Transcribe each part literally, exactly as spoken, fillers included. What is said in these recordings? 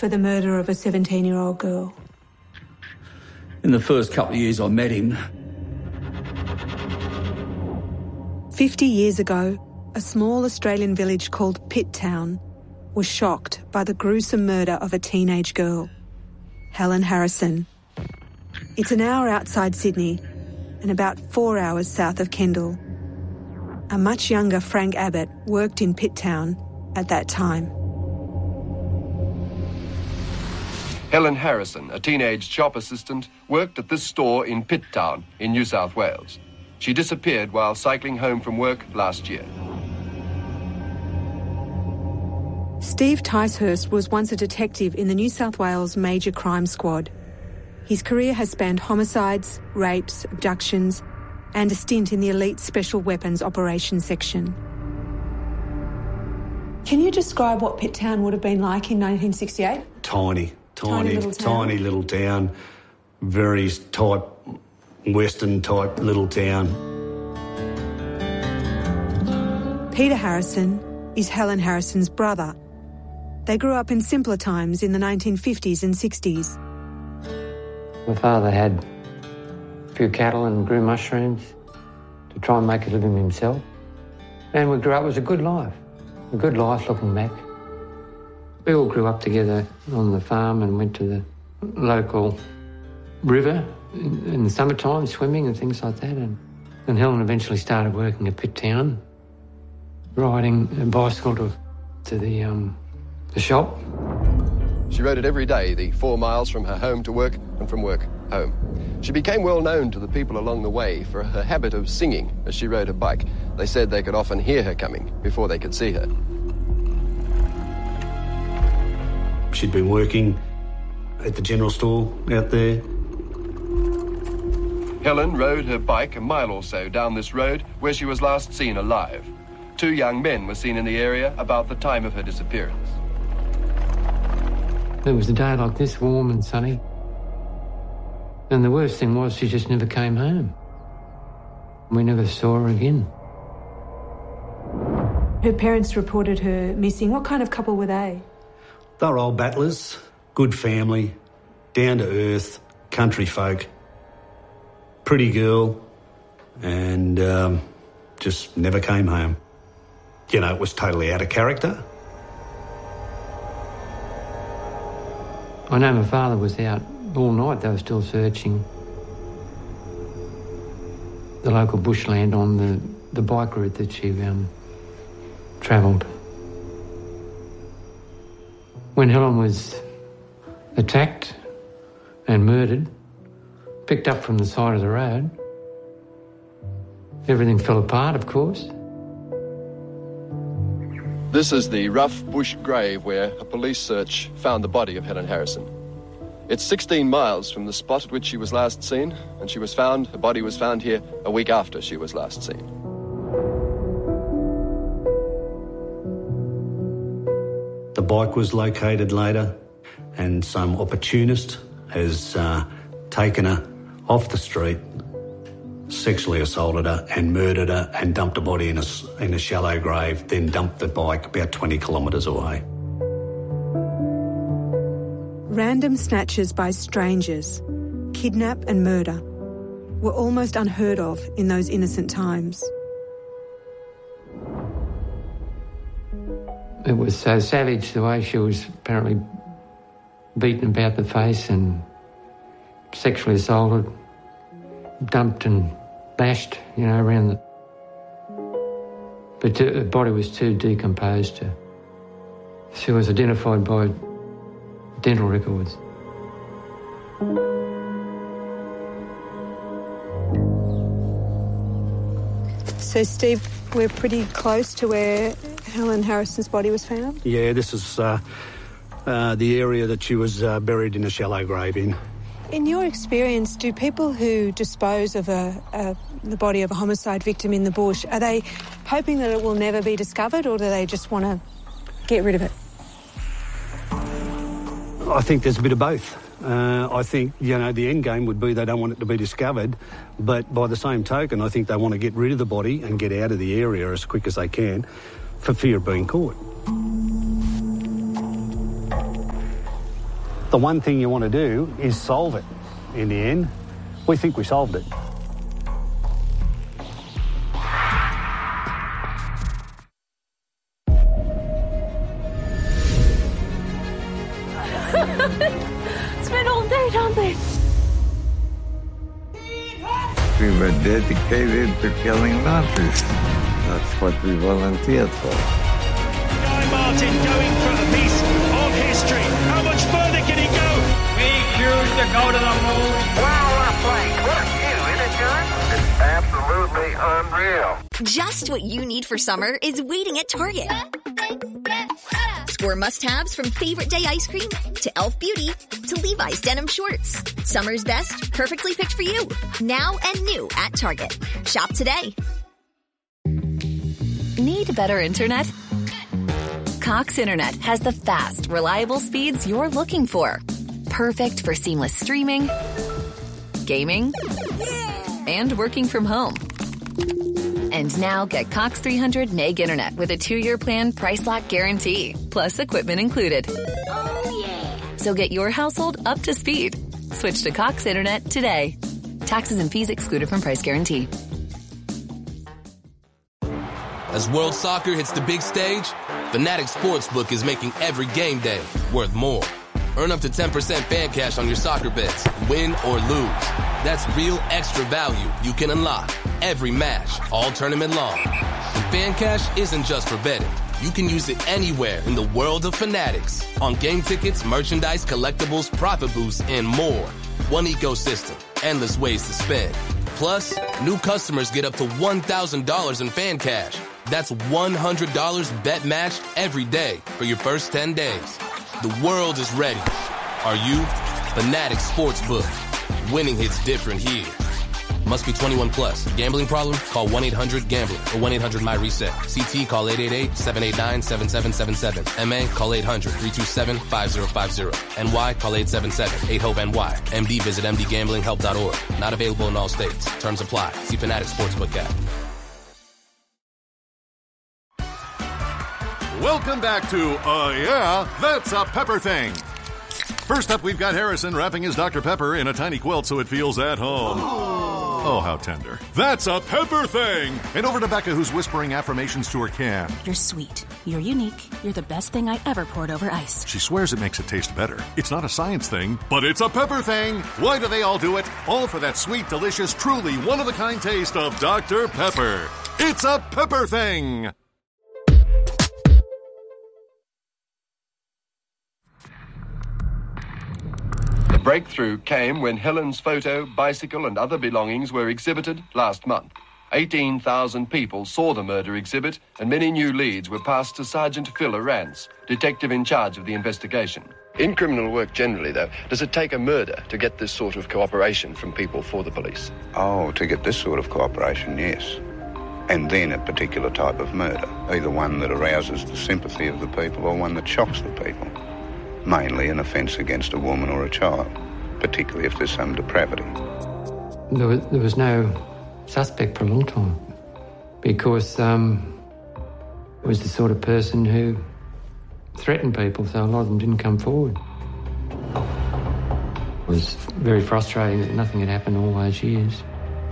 for the murder of a seventeen-year-old girl. In the first couple of years I met him. Fifty years ago, a small Australian village called Pitt Town was shocked by the gruesome murder of a teenage girl, Helen Harrison. It's an hour outside Sydney and about four hours south of Kendall. A much younger Frank Abbott worked in Pitt Town at that time. Helen Harrison, a teenage shop assistant, worked at this store in Pitt Town in New South Wales. She disappeared while cycling home from work last year. Steve Ticehurst was once a detective in the New South Wales Major Crime Squad. His career has spanned homicides, rapes, abductions, and a stint in the elite Special Weapons Operations Section. Can you describe what Pitt Town would have been like in nineteen sixty-eight? Tiny, tiny, tiny little town. Tiny little town, very type, Western type little town. Peter Harrison is Helen Harrison's brother. They grew up in simpler times in the nineteen fifties and sixties. My father had a few cattle and grew mushrooms to try and make a living himself. And we grew up, it was a good life, a good life looking back. We all grew up together on the farm and went to the local river in, in the summertime, swimming and things like that. And, and Helen eventually started working at Pitt Town, riding a bicycle to, to the... Um, The shop. She rode it every day, the four miles from her home to work and from work home. She became well known to the people along the way for her habit of singing as she rode her bike. They said they could often hear her coming before they could see her. She'd been working at the general store out there. Helen rode her bike a mile or so down this road where she was last seen alive. Two young men were seen in the area about the time of her disappearance. It was a day like this, warm and sunny. And the worst thing was she just never came home. We never saw her again. Her parents reported her missing. What kind of couple were they? They were old battlers, good family, down to earth, country folk, pretty girl, and um, just never came home. You know, it was totally out of character. I know my father was out all night. They were still searching the local bushland on the, the bike route that she um, travelled. When Helen was attacked and murdered, picked up from the side of the road, everything fell apart, of course. This is the rough bush grave where a police search found the body of Helen Harrison. It's sixteen miles from the spot at which she was last seen, and she was found, her body was found here a week after she was last seen. The bike was located later, and some opportunist has uh, taken her off the street, sexually assaulted her and murdered her and dumped her body in a, in a shallow grave, then dumped the bike about twenty kilometres away. Random snatches by strangers, kidnap and murder, were almost unheard of in those innocent times. It was so savage the way she was apparently beaten about the face and sexually assaulted, dumped and bashed, you know, around the... But her body was too decomposed to... She was identified by dental records. So, Steve, we're pretty close to where Helen Harrison's body was found? Yeah, this is uh, uh, the area that she was uh, buried in a shallow grave in. In your experience, do people who dispose of a, a, the body of a homicide victim in the bush, are they hoping that it will never be discovered, or do they just want to get rid of it? I think there's a bit of both. Uh, I think, you know, the end game would be they don't want it to be discovered, but by the same token, I think they want to get rid of the body and get out of the area as quick as they can for fear of being caught. The one thing you want to do is solve it. In the end, we think we solved it. Spent all day down there. We were dedicated to killing Nazis. That's what we volunteered for. Guy Martin going for a piece of history. How much further can he go? We choose to go to the moon. Wow, Frank, what you in a gun? It's absolutely unreal. Just what you need for summer is waiting at Target. Score must-haves from favorite day ice cream to Elf Beauty to Levi's denim shorts. Summer's best, perfectly picked for you. Now and new at Target. Shop today. Need better internet? Cox Internet has the fast, reliable speeds you're looking for. Perfect for seamless streaming, gaming, and working from home. And now get Cox three hundred meg internet with a two-year plan price lock guarantee, plus equipment included. Oh, yeah. So get your household up to speed. Switch to Cox Internet today. Taxes and fees excluded from price guarantee. As World Soccer hits the big stage, Fanatics Sportsbook is making every game day worth more. Earn up to ten percent fan cash on your soccer bets, win or lose. That's real extra value you can unlock every match, all tournament long. And fan cash isn't just for betting. You can use it anywhere in the world of Fanatics. On game tickets, merchandise, collectibles, profit boosts, and more. One ecosystem, endless ways to spend. Plus, new customers get up to one thousand dollars in fan cash. That's one hundred dollars bet match every day for your first ten days. The world is ready. Are you? Fanatics Sportsbook. Winning hits different here. Must be twenty-one plus. Gambling problem? Call one eight hundred gambler or one eight hundred my reset. C T call eight eight eight, seven eight nine, seven seven seven seven. M A call eight hundred, three two seven, five zero five zero. N Y call eight seven seven, eight hope N Y. M D visit m d gambling help dot org. Not available in all states. Terms apply. See Fanatics Sportsbook app. Welcome back to Uh Yeah, That's a Pepper Thing. First up, we've got Harrison wrapping his Doctor Pepper in a tiny quilt so it feels at home. Oh, how tender. That's a Pepper Thing! And over to Becca, who's whispering affirmations to her can. You're sweet. You're unique. You're the best thing I ever poured over ice. She swears it makes it taste better. It's not a science thing, but it's a Pepper Thing! Why do they all do it? All for that sweet, delicious, truly one-of-a-kind taste of Doctor Pepper. It's a Pepper Thing! The breakthrough came when Helen's photo, bicycle and other belongings were exhibited last month. eighteen thousand people saw the murder exhibit and many new leads were passed to Sergeant Phil Arantz, detective in charge of the investigation. In criminal work generally, though, does it take a murder to get this sort of cooperation from people for the police? Oh, to get this sort of cooperation, yes. And then a particular type of murder, either one that arouses the sympathy of the people or one that shocks the people. Mainly an offence against a woman or a child, particularly if there's some depravity. There was, there was no suspect for a long time because um, it was the sort of person who threatened people, so a lot of them didn't come forward. It was very frustrating that nothing had happened all those years.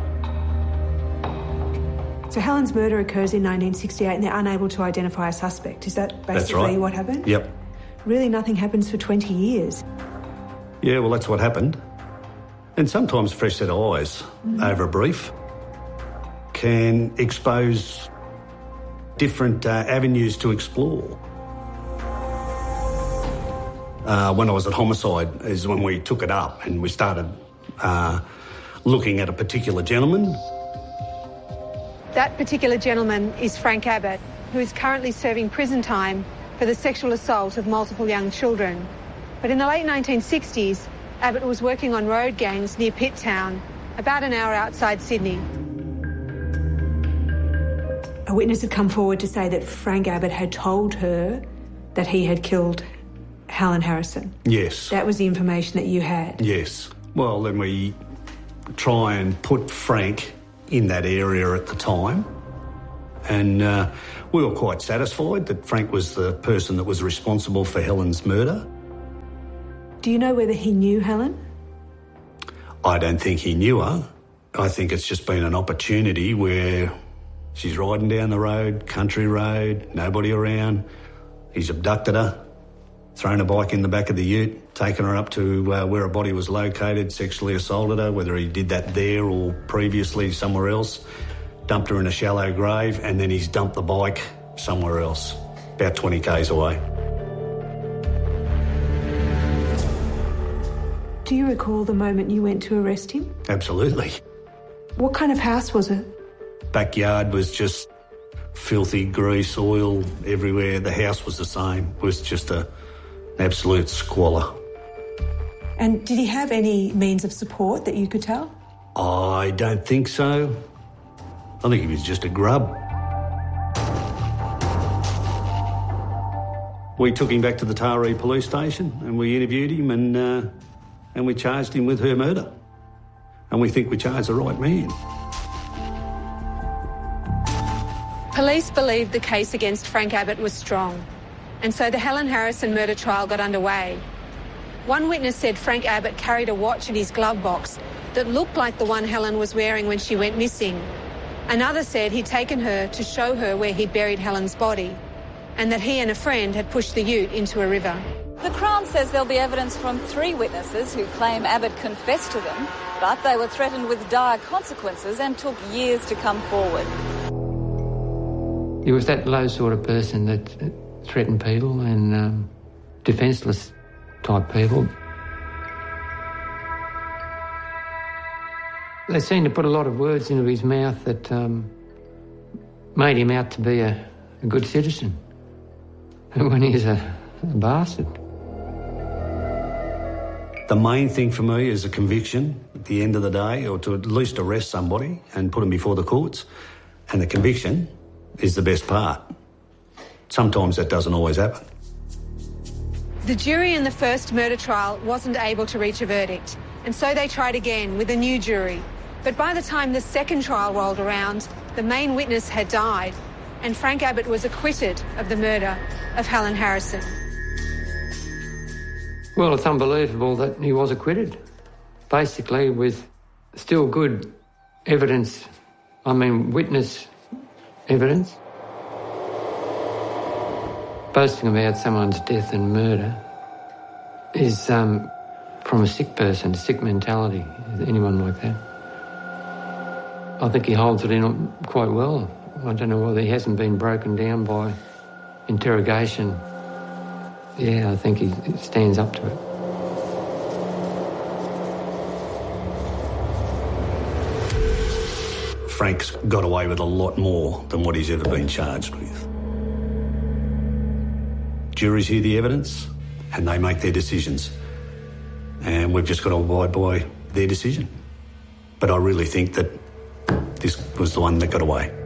So Helen's murder occurs in nineteen sixty-eight and they're unable to identify a suspect. Is that basically That's right. what happened? Yep. Really nothing happens for twenty years. Yeah, well, that's what happened. And sometimes a fresh set of eyes mm. over a brief can expose different uh, avenues to explore. Uh, when I was at Homicide is when we took it up and we started uh, looking at a particular gentleman. That particular gentleman is Frank Abbott, who is currently serving prison time for the sexual assault of multiple young children. But in the late nineteen sixties, Abbott was working on road gangs near Pitt Town, about an hour outside Sydney. A witness had come forward to say that Frank Abbott had told her that he had killed Helen Harrison. Yes. That was the information that you had. Yes. Well, then we try and put Frank in that area at the time. And uh, we were quite satisfied that Frank was the person that was responsible for Helen's murder. Do you know whether he knew Helen? I don't think he knew her. I think it's just been an opportunity where she's riding down the road, country road, nobody around. He's abducted her, thrown a bike in the back of the ute, taken her up to uh, where her body was located, sexually assaulted her, whether he did that there or previously somewhere else, dumped her in a shallow grave, and then he's dumped the bike somewhere else, about twenty kays away. Do you recall the moment you went to arrest him? Absolutely. What kind of house was it? Backyard was just filthy grease, oil everywhere. The house was the same. It was just a, an absolute squalor. And did he have any means of support that you could tell? I don't think so. I think he was just a grub. We took him back to the Taree police station and we interviewed him and, uh, and we charged him with her murder. And we think we charged the right man. Police believed the case against Frank Abbott was strong, and so the Helen Harrison murder trial got underway. One witness said Frank Abbott carried a watch in his glove box that looked like the one Helen was wearing when she went missing. Another said he'd taken her to show her where he'd buried Helen's body, and that he and a friend had pushed the ute into a river. The Crown says there'll be evidence from three witnesses who claim Abbott confessed to them, but they were threatened with dire consequences and took years to come forward. He was that low sort of person that threatened people and um, defenceless type people. They seemed to put a lot of words into his mouth that um, made him out to be a, a good citizen, when he's a, a bastard. The main thing for me is a conviction at the end of the day, or to at least arrest somebody and put them before the courts. And the conviction is the best part. Sometimes that doesn't always happen. The jury in the first murder trial wasn't able to reach a verdict, and so they tried again with a new jury. But by the time the second trial rolled around, the main witness had died, and Frank Abbott was acquitted of the murder of Helen Harrison. Well, it's unbelievable that he was acquitted, basically with still good evidence, I mean witness evidence. Boasting about someone's death and murder is um, from a sick person, a sick mentality, anyone like that. I think he holds it in quite well. I don't know whether he hasn't been broken down by interrogation. Yeah, I think he stands up to it. Frank's got away with a lot more than what he's ever been charged with. Juries hear the evidence and they make their decisions. And we've just got to abide by their decision. But I really think that this was the one that got away.